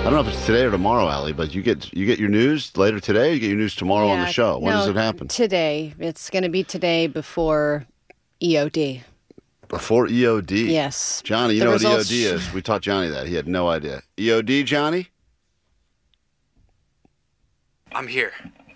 don't know if it's today or tomorrow, Allie, but you get your news later today. Or you get your news tomorrow on the show. When does it happen? Today. It's going to be today before EOD. Before EOD? Yes. Johnny, you know what EOD is? We taught Johnny that. He had no idea. EOD, Johnny? I'm here.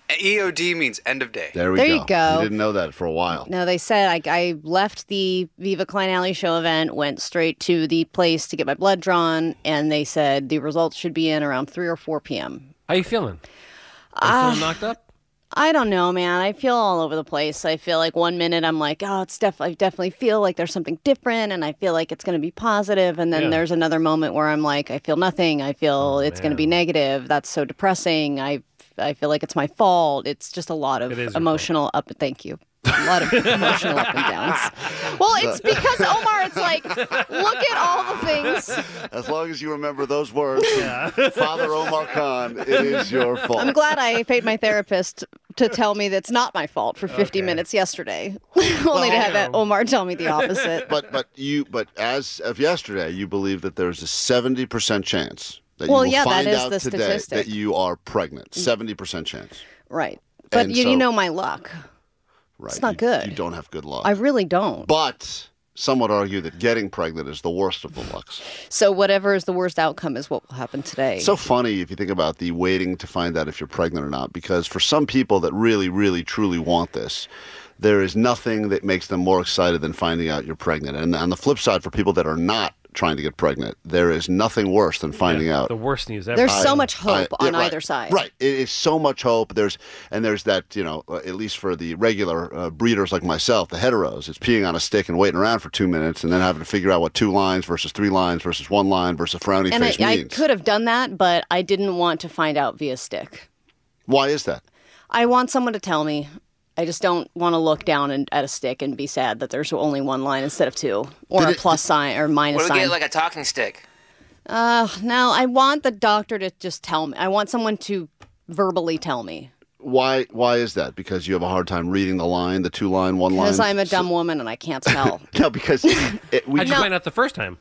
EOD means end of day. There you go. He didn't know that for a while. No, they said I left the Viva Klein Alley show event, went straight to the place to get my blood drawn, and they said the results should be in around 3 or 4 p.m. How you feeling? Are you feeling knocked up? I don't know, man. I feel all over the place. I feel like one minute I'm like, oh, I definitely feel like there's something different, and I feel like it's going to be positive. And then there's another moment where I'm like, I feel nothing. I feel it's going to be negative. That's so depressing. I feel like it's my fault. It's just a lot of emotional up. Thank you. A lot of emotional up and downs. Well, it's because, Omar, it's like, look at all the things. As long as you remember those words, Father Omar Khan, it is your fault. I'm glad I paid my therapist to tell me that's not my fault for 50 minutes yesterday. Only to have that Omar tell me the opposite. But as of yesterday, you believe that there's a 70% chance that you will find out today that you are pregnant. 70% chance. Right. But you know my luck. Right. It's not good. You don't have good luck. I really don't. But some would argue that getting pregnant is the worst of the lucks. So whatever is the worst outcome is what will happen today. It's so funny if you think about the waiting to find out if you're pregnant or not, because for some people that really, really, truly want this, there is nothing that makes them more excited than finding out you're pregnant. And on the flip side, for people that are not trying to get pregnant, there is nothing worse than finding out. The worst news ever. There's so much hope on either side. Right. It is so much hope. There's that, at least for the regular breeders like myself, the heteros, it's peeing on a stick and waiting around for 2 minutes and then having to figure out what 2 lines versus 3 lines versus 1 line versus frowny face means. I could have done that, but I didn't want to find out via stick. Why is that? I want someone to tell me. I just don't want to look down at a stick and be sad that there's only 1 line instead of 2, or a plus sign or minus sign. What if we get like a talking stick? No, I want the doctor to just tell me. I want someone to verbally tell me. Why is that? Because you have a hard time reading the line, the 2 line, 1 line? Because I'm a dumb woman and I can't spell. No, because how'd you find out the first time?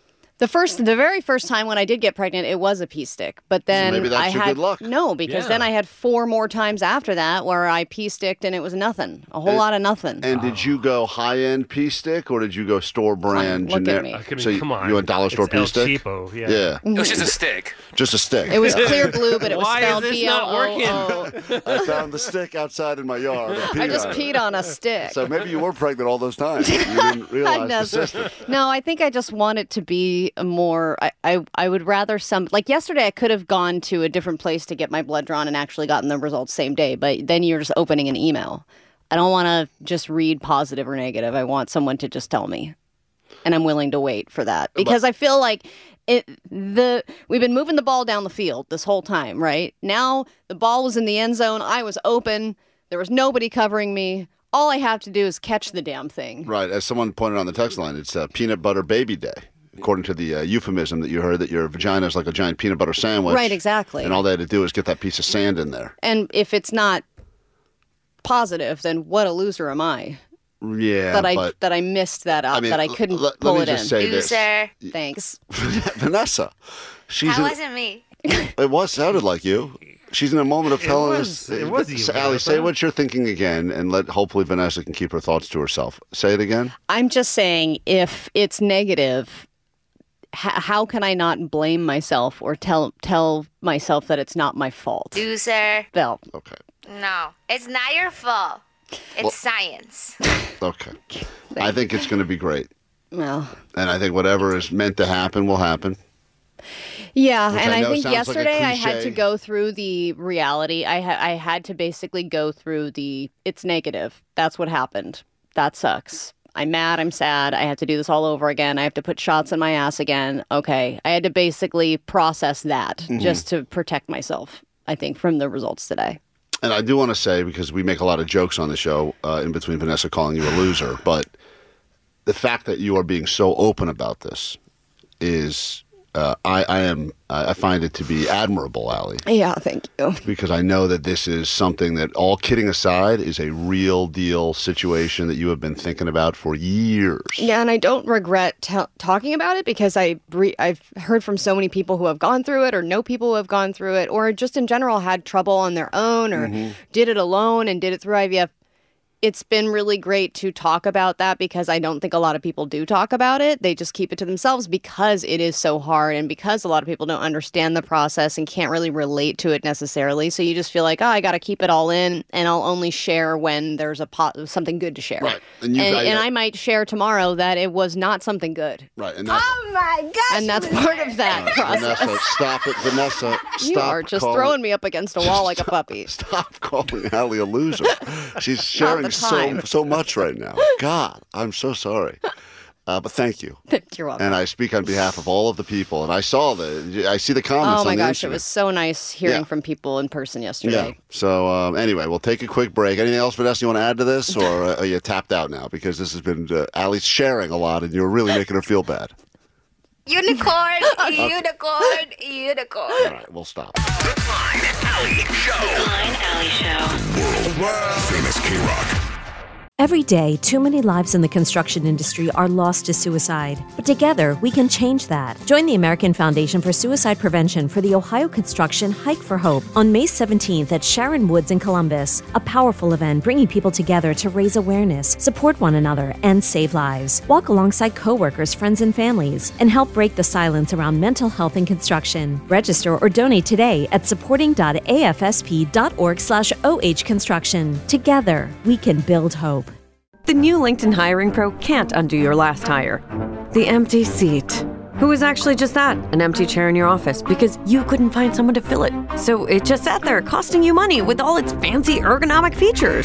The very first time when I did get pregnant, it was a pee stick. But then so maybe that's your good luck. No, because then I had 4 more times after that where I pee sticked and it was nothing. A whole lot of nothing. And did you go high-end pee stick or did you go store brand generic? Look at me. So come on. You went dollar store pee stick? Cheapo, yeah. It was just a stick. Just a stick. It was clear blue, but it was spelled B-O-O. B-O-O. Why is this not I found the stick outside in my yard. I just peed on a stick. So maybe you were pregnant all those times. You didn't realize the system. No, I think I just want it to be a more... I would rather like yesterday I could have gone to a different place to get my blood drawn and actually gotten the results same day, but then you're just opening an email. I don't want to just read positive or negative. I want someone to just tell me. And I'm willing to wait for that because I feel like we've been moving the ball down the field this whole time, right? Now the ball was in the end zone. I was open. There was nobody covering me. All I have to do is catch the damn thing. Right. As someone pointed on the text line, it's peanut butter baby day. According to the euphemism that you heard, that your vagina is like a giant peanut butter sandwich. Right, exactly. And all they had to do is get that piece of sand in there. And if it's not positive, then what a loser am I? Yeah, that I missed that up, that I couldn't pull it in. Loser. Thanks. Vanessa. That wasn't me. It sounded like you. She's in a moment of telling us. It was you, Allie, say what you're thinking again, and hopefully Vanessa can keep her thoughts to herself. Say it again. I'm just saying, if it's negative, how can I not blame myself or tell myself that it's not my fault? Loser. Well, okay. No, it's not your fault. It's science. Okay. I think it's going to be great. Well. And I think whatever is meant to happen will happen. Yeah, Which and I think sounds yesterday like I had to go through the reality. I had to basically go through it's negative. That's what happened. That sucks. I'm mad. I'm sad. I have to do this all over again. I have to put shots in my ass again. Okay. I had to basically process that just to protect myself, I think, from the results today. And I do want to say, because we make a lot of jokes on the show in between Vanessa calling you a loser, but the fact that you are being so open about this is I find it to be admirable, Allie. Yeah, thank you. Because I know that this is something that, all kidding aside, is a real deal situation that you have been thinking about for years. Yeah, and I don't regret talking about it because I've heard from so many people who have gone through it or know people who have gone through it or just in general had trouble on their own or did it alone and did it through IVF. It's been really great to talk about that because I don't think a lot of people do talk about it. They just keep it to themselves because it is so hard and because a lot of people don't understand the process and can't really relate to it necessarily. So you just feel like, I got to keep it all in and I'll only share when there's something good to share. Right. And I might share tomorrow that it was not something good. Right. And Oh my gosh. And that's part of that process. Vanessa, stop it. Vanessa, stop. You are just throwing me up against a wall like a puppy. Stop calling Allie a loser. She's sharing so much right now. God, I'm so sorry. But thank you. You're welcome. And I speak on behalf of all of the people. And I see the comments. Oh my on the gosh, Instagram. it was so nice hearing from people in person yesterday. Yeah. So anyway, we'll take a quick break. Anything else, Vanessa, you want to add to this, or are you tapped out now? Because this has been Allie's sharing a lot, and you're really making her feel bad. Unicorn, unicorn. All right, we'll stop. The Klein Alley Show. The Klein Alley Show. World famous K-Rock. Every day, too many lives in the construction industry are lost to suicide. But together, we can change that. Join the American Foundation for Suicide Prevention for the Ohio Construction Hike for Hope on May 17th at Sharon Woods in Columbus. A powerful event bringing people together to raise awareness, support one another, and save lives. Walk alongside coworkers, friends, and families, and help break the silence around mental health in construction. Register or donate today at supporting.afsp.org/ohconstruction. Together, we can build hope. The new LinkedIn Hiring Pro can't undo your last hire. The empty seat. Who was actually just that, an empty chair in your office because you couldn't find someone to fill it. So it just sat there costing you money with all its fancy ergonomic features.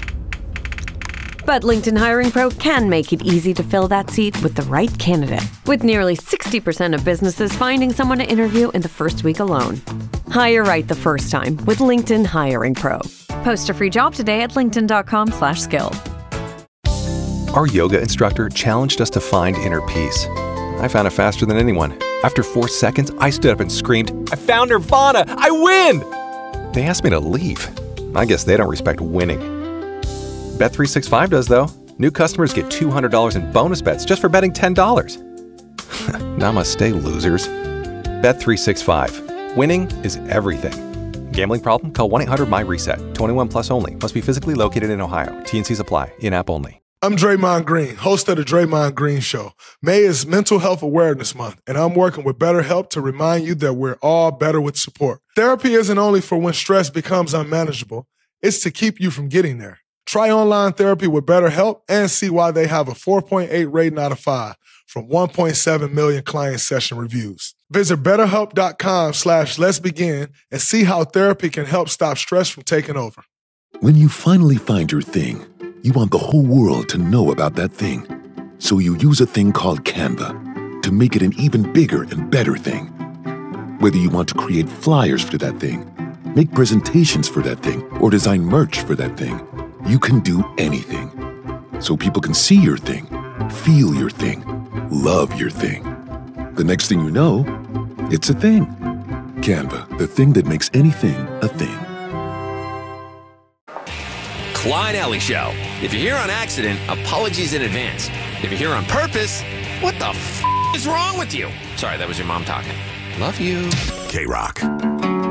But LinkedIn Hiring Pro can make it easy to fill that seat with the right candidate. With nearly 60% of businesses finding someone to interview in the first week alone. Hire right the first time with LinkedIn Hiring Pro. Post a free job today at linkedin.com/skill. Our yoga instructor challenged us to find inner peace. I found it faster than anyone. After 4 seconds, I stood up and screamed, "I found Nirvana! I win!" They asked me to leave. I guess they don't respect winning. Bet365 does, though. New customers get $200 in bonus bets just for betting $10. Namaste, losers. Bet365. Winning is everything. Gambling problem? Call 1-800-MY-RESET. 21 plus only. Must be physically located in Ohio. T&Cs apply. In-app only. I'm Draymond Green, host of the Draymond Green Show. May is Mental Health Awareness Month, and I'm working with BetterHelp to remind you that we're all better with support. Therapy isn't only for when stress becomes unmanageable, it's to keep you from getting there. Try online therapy with BetterHelp and see why they have a 4.8 rating out of 5 from 1.7 million client session reviews. Visit BetterHelp.com/let'sbegin and see how therapy can help stop stress from taking over. When you finally find your thing, you want the whole world to know about that thing. So you use a thing called Canva to make it an even bigger and better thing. Whether you want to create flyers for that thing, make presentations for that thing, or design merch for that thing, you can do anything. So people can see your thing, feel your thing, love your thing. The next thing you know, it's a thing. Canva, the thing that makes anything a thing. Klein Alley Show. If you're here on accident, apologies in advance. If you're here on purpose, what the is wrong with you? Sorry, that was your mom talking. Love you. K-Rock.